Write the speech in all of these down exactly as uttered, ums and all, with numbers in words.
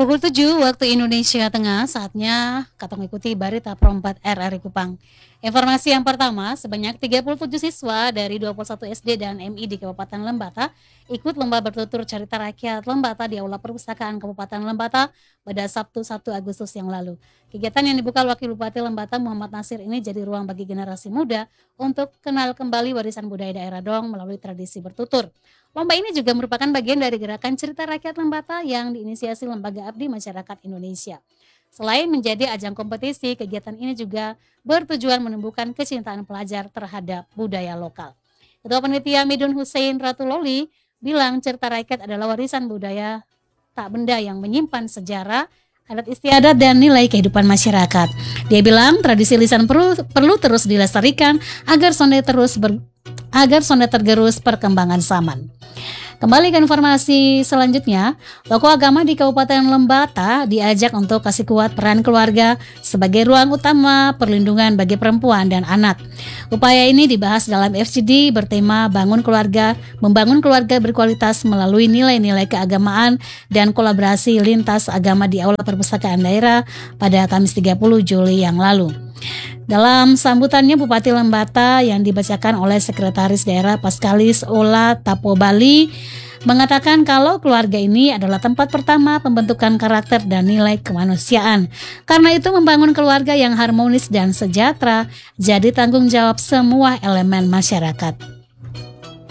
Pukul tujuh waktu Indonesia Tengah, saatnya kita mengikuti Berita Pro empat R R I Kupang. Informasi yang pertama, sebanyak tiga puluh tujuh siswa dari dua puluh satu S D dan M I di Kabupaten Lembata ikut lomba bertutur cerita rakyat Lembata di Aula Perpustakaan Kabupaten Lembata pada Sabtu satu Agustus yang lalu. Kegiatan yang dibuka Wakil Bupati Lembata Muhammad Nasir ini jadi ruang bagi generasi muda untuk kenal kembali warisan budaya daerah Dong melalui tradisi bertutur. Lomba ini juga merupakan bagian dari gerakan cerita rakyat Lembata yang diinisiasi Lembaga Abdi Masyarakat Indonesia. Selain menjadi ajang kompetisi, kegiatan ini juga bertujuan menumbuhkan kecintaan pelajar terhadap budaya lokal. Ketua Panitia Midun Hussein Ratuloli bilang cerita rakyat adalah warisan budaya tak benda yang menyimpan sejarah, adat istiadat dan nilai kehidupan masyarakat. Dia bilang tradisi lisan perlu, perlu terus dilestarikan agar sonde terus ber, agar sonde tergerus perkembangan zaman. Kembali ke informasi selanjutnya, tokoh agama di Kabupaten Lembata diajak untuk kasih kuat peran keluarga sebagai ruang utama perlindungan bagi perempuan dan anak. Upaya ini dibahas dalam F C D bertema Bangun Keluarga, Membangun Keluarga Berkualitas melalui nilai-nilai keagamaan dan kolaborasi lintas agama di Aula Perpustakaan Daerah pada Kamis tiga puluh Juli yang lalu. Dalam sambutannya, Bupati Lembata yang dibacakan oleh Sekretaris Daerah Paskalis Ola Tapo Bali mengatakan kalau keluarga ini adalah tempat pertama pembentukan karakter dan nilai kemanusiaan. Karena itu membangun keluarga yang harmonis dan sejahtera jadi tanggung jawab semua elemen masyarakat.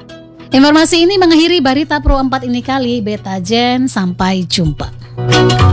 Informasi ini mengakhiri Berita Pro empat ini kali. Beta Jen, sampai jumpa.